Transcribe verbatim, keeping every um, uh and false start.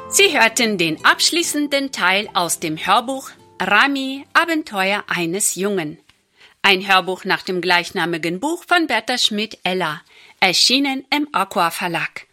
Sie hörten den abschließenden Teil aus dem Hörbuch Rami, Abenteuer eines Jungen. Ein Hörbuch nach dem gleichnamigen Buch von Bertha Schmidt-Eller, erschienen im Aqua Verlag.